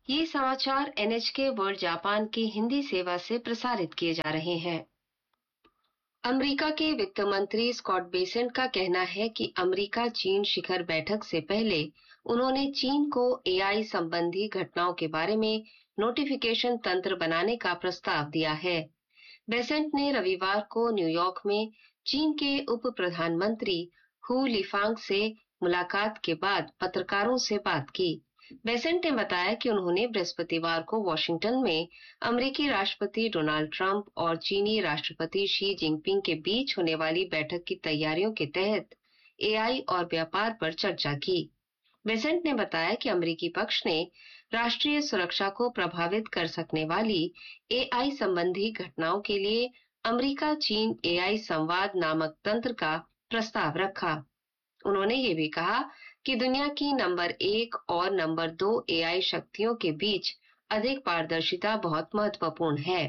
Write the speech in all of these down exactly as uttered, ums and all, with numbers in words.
ये समाचार NHK world Japan की हिंदी सेवा से प्रसारित किए जा रहे हैं। अमेरिका के वित्त मंत्री स्कॉट बेसेंट का कहना है कि अमेरिका चीन शिखर बैठक से पहले उन्होंने चीन को एआई संबंधी घटनाओं के बारे में नोटिफिकेशन तंत्र बनाने का प्रस्ताव दिया है। बेसेंट ने रविवार को न्यूयॉर्क में चीन के उप प्रधानमंत्री हु लिफांग से मुलाकात के बाद पत्रकारों से बात की। बेसेंट ने बताया कि उन्होंने बृहस्पतिवार को वॉशिंगटन में अमेरिकी राष्ट्रपति डोनाल्ड ट्रंप और चीनी राष्ट्रपति शी जिनपिंग के बीच होने वाली बैठक की तैयारियों के तहत एआई और व्यापार पर चर्चा की। बेसेंट ने बताया कि अमेरिकी पक्ष ने राष्ट्रीय सुरक्षा को प्रभावित कर सकने वाली एआई संबंधी घटनाओं के लिए अमेरिका चीन एआई संवाद नामक तंत्र का प्रस्ताव रखा। उन्होंने ये भी कहा कि दुनिया की नंबर एक और नंबर दो एआई शक्तियों के बीच अधिक पारदर्शिता बहुत महत्वपूर्ण है।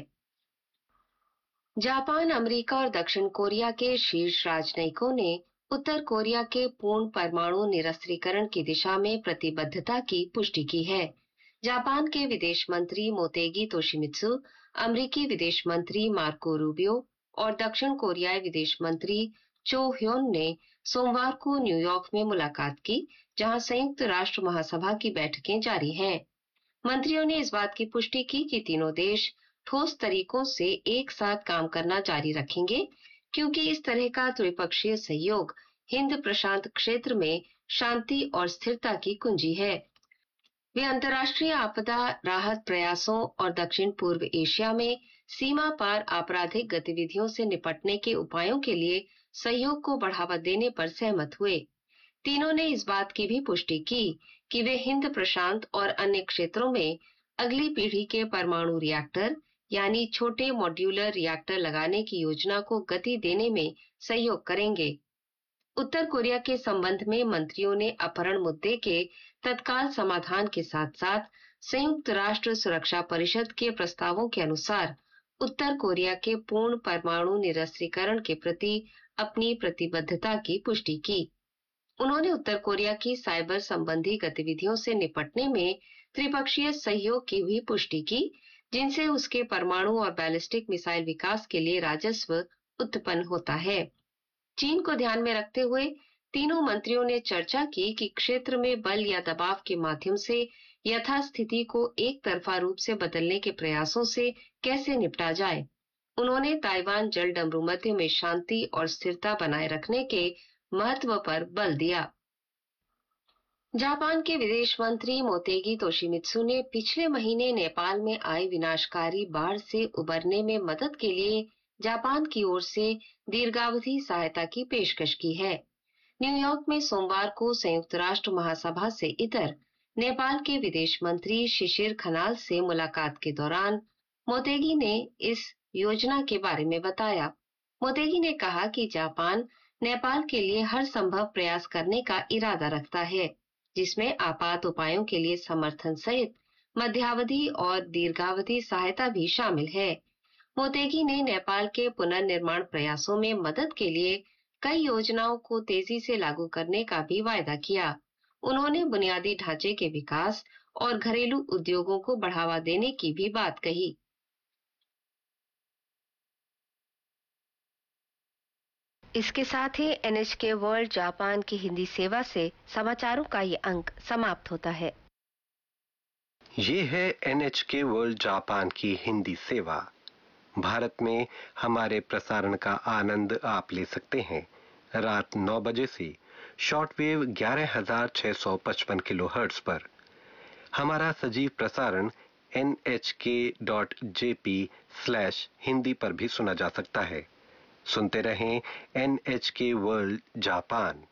जापान, अमेरिका और दक्षिण कोरिया के शीर्ष राजनयिकों ने उत्तर कोरिया के पूर्ण परमाणु निरस्त्रीकरण की दिशा में प्रतिबद्धता की पुष्टि की है। जापान के विदेश मंत्री मोतेगी तोशिमित्सु, अमेरिकी विदेश मंत्री मार्को रूबियो और दक्षिण कोरियाई विदेश मंत्री चो ह्योन ने सोमवार को न्यूयॉर्क में मुलाकात की, जहां संयुक्त राष्ट्र महासभा की बैठकें जारी हैं। मंत्रियों ने इस बात की पुष्टि की कि तीनों देश ठोस तरीकों से एक साथ काम करना जारी रखेंगे, क्योंकि इस तरह का द्विपक्षीय सहयोग हिंद प्रशांत क्षेत्र में शांति और स्थिरता की कुंजी है। वे अंतर्राष्ट्रीय आपदा राहत प्रयासों और दक्षिण पूर्व एशिया में सीमा पार आपराधिक गतिविधियों से निपटने के उपायों के लिए सहयोग को बढ़ावा देने पर सहमत हुए। तीनों ने इस बात की भी पुष्टि की कि वे हिंद प्रशांत और अन्य क्षेत्रों में अगली पीढ़ी के परमाणु रिएक्टर यानी छोटे मॉड्यूलर रिएक्टर लगाने की योजना को गति देने में सहयोग करेंगे। उत्तर कोरिया के संबंध में मंत्रियों ने अपहरण मुद्दे के तत्काल समाधान के साथ साथ संयुक्त राष्ट्र सुरक्षा परिषद के प्रस्तावों के अनुसार उत्तर कोरिया के पूर्ण परमाणु निरस्त्रीकरण के प्रति अपनी प्रतिबद्धता की पुष्टि की। उन्होंने उत्तर कोरिया की साइबर संबंधी गतिविधियों से निपटने में त्रिपक्षीय सहयोग की भी पुष्टि की, जिनसे उसके परमाणु और बैलिस्टिक मिसाइल विकास के लिए राजस्व उत्पन्न होता है। चीन को ध्यान में रखते हुए तीनों मंत्रियों ने चर्चा की कि क्षेत्र में बल या दबाव के माध्यम से यथास्थिति को एक तरफा रूप से बदलने के प्रयासों से कैसे निपटा जाए। उन्होंने ताइवान जलडमरू मध्य में शांति और स्थिरता बनाए रखने के महत्व पर बल दिया। जापान के विदेश मंत्री मोतेगी तोशिमित्सु ने पिछले महीने नेपाल में आई विनाशकारी बाढ़ से उबरने में मदद के लिए जापान की ओर से दीर्घावधि सहायता की पेशकश की है। न्यूयॉर्क में सोमवार को संयुक्त राष्ट्र महासभा से इतर नेपाल के विदेश मंत्री शिशिर खनाल से मुलाकात के दौरान मोतेगी ने इस योजना के बारे में बताया। मोतेगी ने कहा कि जापान नेपाल के लिए हर संभव प्रयास करने का इरादा रखता है, जिसमें आपात उपायों के लिए समर्थन सहित मध्यावधि और दीर्घावधि सहायता भी शामिल है। मोतेगी ने नेपाल के पुनर्निर्माण प्रयासों में मदद के लिए कई योजनाओं को तेजी से लागू करने का भी वायदा किया। उन्होंने बुनियादी ढांचे के विकास और घरेलू उद्योगों को बढ़ावा देने की भी बात कही। इसके साथ ही एनएचके वर्ल्ड जापान की हिंदी सेवा से समाचारों का ये अंक समाप्त होता है। ये है एनएचके वर्ल्ड जापान की हिंदी सेवा। भारत में हमारे प्रसारण का आनंद आप ले सकते हैं रात नौ बजे से शॉर्टवेव ग्यारह हजार छह सौ पचपन किलोहर्ट्ज पर। हमारा सजीव प्रसारण एन एच के dot J P slash Hindi पर भी सुना जा सकता है। सुनते रहें एनएचके वर्ल्ड जापान।